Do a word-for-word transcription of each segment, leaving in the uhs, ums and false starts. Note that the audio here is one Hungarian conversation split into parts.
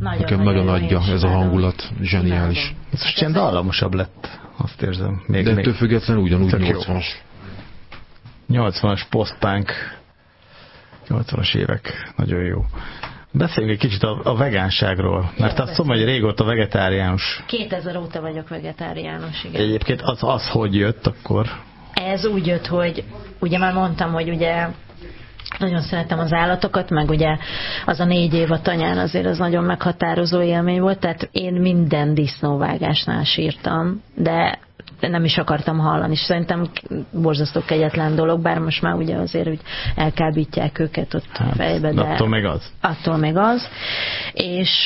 Nagyon, Nekem nagyon, nagyon adja ez a hangulat, zseniális. Ez most ilyen dallamosabb lett, azt érzem. Még, De még ettől függetlenül ugyanúgy nyolcvanas. nyolcvanas post-punk, nyolcvanas évek, nagyon jó. Beszéljünk egy kicsit a, a vegánságról, mert azt tudom, hogy régóta vegetáriánus. kétezer óta vagyok vegetáriánus, igen. Egyébként az, az hogy jött akkor? Ez úgy jött, hogy ugye már mondtam, hogy ugye nagyon szeretem az állatokat, meg ugye az a négy év a tanyán azért az nagyon meghatározó élmény volt, tehát én minden disznóvágásnál sírtam, de nem is akartam hallani, és szerintem borzasztó kegyetlen dolog, bár most már ugye azért, hogy elkábítják őket ott hát, fejbe, de attól még az. Attól még az. És,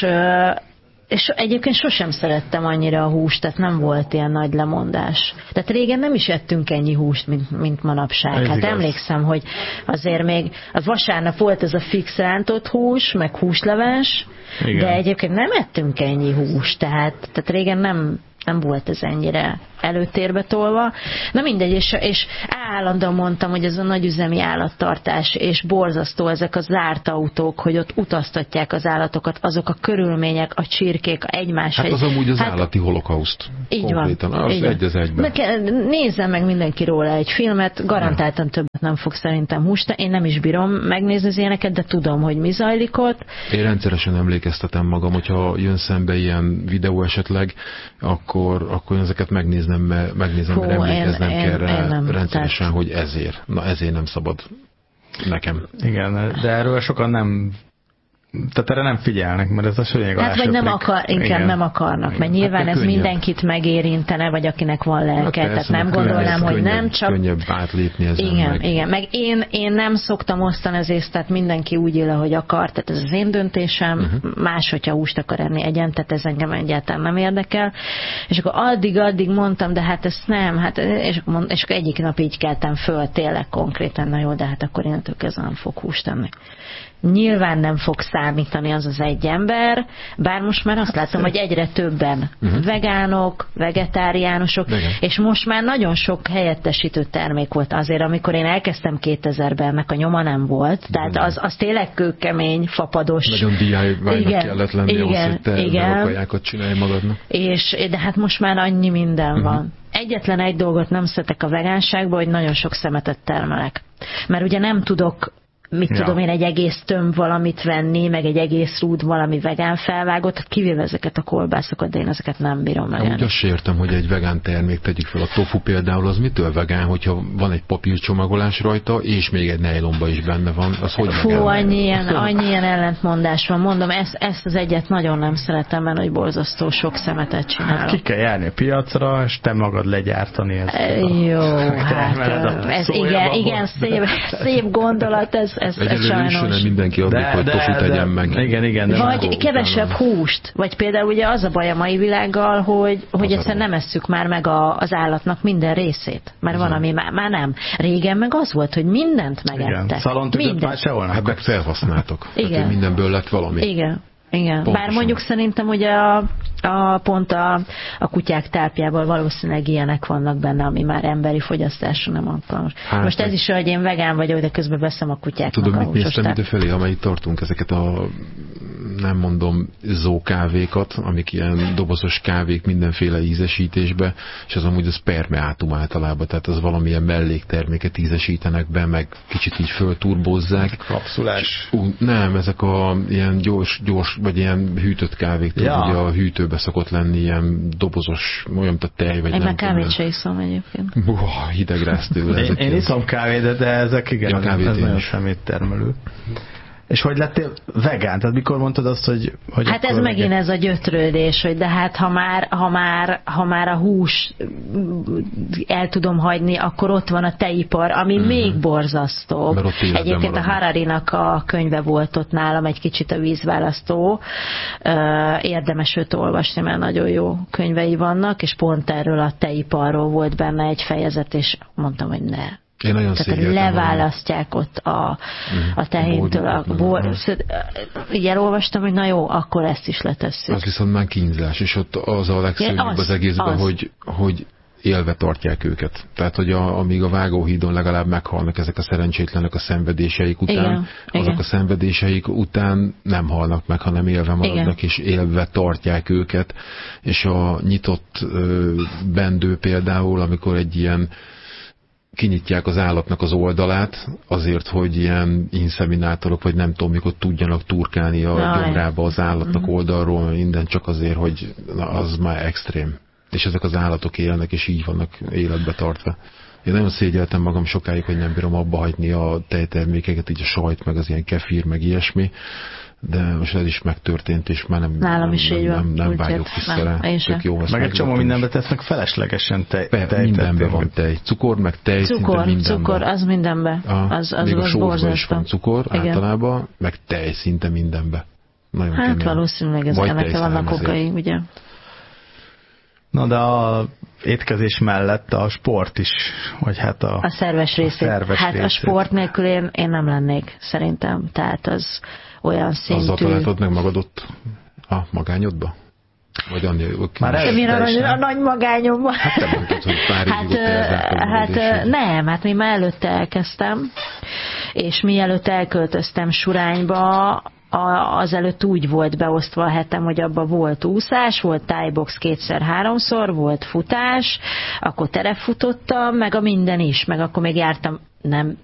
és egyébként sosem szerettem annyira a húst, tehát nem volt ilyen nagy lemondás. Tehát régen nem is ettünk ennyi húst, mint, mint manapság. Ez hát igaz. Emlékszem, hogy azért még az vasárnap volt ez a fix rántott hús, meg húsleves, igen. De egyébként nem ettünk ennyi húst, tehát, tehát régen nem nem volt ez ennyire előtérbe tolva. Na mindegy, és, és állandóan mondtam, hogy ez a nagyüzemi állattartás, és borzasztó ezek a zárt autók, hogy ott utaztatják az állatokat, azok a körülmények, a csirkék, egymás. Hát az amúgy az hát, állati holokauszt. Így konkrétan. van. Az így egy az egyben. Nézzen meg mindenki róla egy filmet, garantáltan többet nem fog szerintem húst. Én nem is bírom megnézni az ilyeneket, de tudom, hogy mi zajlik ott. Én rendszeresen emlékeztetem magam, hogyha jön szembe ilyen videó esetleg, akkor, akkor ezeket megnéznem, mert, megnézem, Hú, mert emlékeznem én, kell rá rendszeresen, tehát... hogy ezért. Na ezért nem szabad nekem. Igen, de erről sokan nem... Tehát erre nem figyelnek, mert ez a sőnyeg hát vagy nem akar, inkább igen. nem akarnak, igen. Mert nyilván hát ez könnyebb. Mindenkit megérintene, vagy akinek van lelke, hát persze, tehát nem gondolnám, hogy könnyebb, nem csak... Könnyebb átlépni ezen igen, meg. Igen, meg én, én nem szoktam osztani az észt, tehát mindenki úgy él, ahogy akar, tehát ez az én döntésem, uh-huh. más, hogyha húst akar enni egyen, tehát ez engem egyáltalán nem érdekel. És akkor addig-addig mondtam, de hát ezt nem, hát, és, akkor mond, és akkor egyik nap így keltem föl, tényleg konkrétan, na jó, de hát akkor innentől kezdve nem fog húst enni. Nyilván nem fog számítani az az egy ember, bár most már azt látom, hogy egyre többen uh-huh. vegánok, vegetáriánusok, igen. És most már nagyon sok helyettesítő termék volt azért, amikor én elkezdtem kétezerben, ennek a nyoma nem volt, tehát az, az tényleg kőkemény, fapados. Nagyon dé i vájnak kellett lenni igen, ahhoz, hogy te igen. kajákat csinálj magadnak. És, de hát most már annyi minden uh-huh. van. Egyetlen egy dolgot nem szeretek a vegánságba, hogy nagyon sok szemetet termelek. Mert ugye nem tudok mit ja. tudom én, egy egész tömb valamit venni, meg egy egész rúd valami vegán felvágott, kivéve ezeket a kolbászokat, de én ezeket nem bírom meg. Úgy azt értem, hogy egy vegán termék, tegyük fel a tofu például, az mitől vegán, hogyha van egy papírcsomagolás rajta, és még egy nejlomba is benne van, az hogy Fú, annyi ilyen, annyi ilyen ellentmondás van. Mondom, ezt, ezt az egyet nagyon nem szeretem, mert hogy borzasztó sok szemetet csinálok. Hát ki kell járni a piacra, és te magad legyártani ezt. E, jó, hát ez igen, igen, szép, szép gondolat, ez Ez, ez sajnos. Mindenki addig, de, hogy tofut tegyen meg. Igen, igen, de vagy nem kevesebb húst. Vagy például ugye az a baj a mai világgal, hogy, hogy egyszerűen nem esszük már meg a, az állatnak minden részét. Mert van, ami már, már nem. Régen meg az volt, hogy mindent megettek. Szalontüzet már sehol nem. Hát meg felhasználtak. Igen. Tehát, mindenből lett valami. Igen. Igen. Pontosan. Bár mondjuk szerintem, hogy a, a pont a, a kutyák tápjával valószínűleg ilyenek vannak benne, ami már emberi fogyasztásra nem alkalmas. Hát, most ez is, hogy én vegán vagyok, de közben veszem a kutyáknak tudom, a mit néztem idefelé, amelyik tartunk ezeket a nem mondom zókávékat, amik ilyen dobozos kávék mindenféle ízesítésbe, és az amúgy a spermeátum általában, tehát az valamilyen mellékterméket ízesítenek be, meg kicsit így fölturbózzák. Kapszulás. Ú, nem, ezek a ilyen gyors, gyors, vagy ilyen hűtött kávék, ja. Tehát ugye a hűtőbe szokott lenni ilyen dobozos, olyan, mint a tej, vagy én nem meg kávét se iszom egyébként. Buh, hidegrász tőle. Én, én iszom kávét, de, de ezek igen, ja, ez, ez nagyon semmit termelő. És hogy lettél vegán? Tehát mikor mondtad azt, hogy... hogy hát ez megint ez a gyötrődés, hogy de hát ha már, ha már, ha már a hús el tudom hagyni, akkor ott van a tejipar, ami mm-hmm. még borzasztóbb. Egyébként a Hararinak a könyve volt ott nálam, egy kicsit a vízválasztó. Érdemes őt olvasni, mert nagyon jó könyvei vannak, és pont erről a tejiparról volt benne egy fejezet, és mondtam, hogy ne. Én nagyon tehát leválasztják ott a, a tehéntől a bor. Így elolvastam, hogy na jó, akkor ezt is letesszük. Az viszont már kínzás, és ott az a legszörnyűbb az, az egészben, az. Hogy, hogy élve tartják őket. Tehát, hogy a, amíg a vágóhídon legalább meghalnak ezek a szerencsétlenek a szenvedéseik után, igen, azok igen. a szenvedéseik után nem halnak meg, hanem élve maradnak, igen. és élve tartják őket. És a nyitott ö, bendő például, amikor egy ilyen kinyitják az állatnak az oldalát, azért, hogy ilyen inszeminátorok, vagy nem tudom, mikor tudjanak turkálni a Jaj. gyomrába az állatnak uh-huh. oldalról, minden csak azért, hogy na, az már extrém. És ezek az állatok élnek, és így vannak életbe tartva. Én nagyon szégyeltem magam sokáig, hogy nem bírom abba hagyni a tejtermékeket, így a sajt, meg az ilyen kefír, meg ilyesmi, de most ez is megtörtént, és már nem, Nálam is nem, így nem, van. nem vágyok vissza rá. Tök jó, meg egy csomó mindenbe tesznek feleslegesen tej. tej mindenben van tej. Cukor, meg tej, cukor, szinte mindenben. Cukor, az mindenben. A, az, az még az a sósban is van cukor, igen. általában, meg tej szinte mindenben. Nagyon hát kemény. Valószínűleg ez ennek vannak okai, ugye? Na de a étkezés mellett a sport is, vagy hát a... A szerves részét. Hát részét. A sport nélkül én, én nem lennék, szerintem. Tehát az olyan szintű... Azzal találtad meg magad ott a magányodba? Vagy annyi... Már előtte a, nagy, a nagy magányomban. Hát te mondtad, hogy pár hát, hát nem, hát mi már előtte elkezdtem, és mielőtt elköltöztem Surányba, azelőtt úgy volt beosztva a hetem, hogy abban volt úszás, volt tájbox kétszer-háromszor, volt futás, akkor terepfutottam, meg a minden is, meg akkor még jártam, nem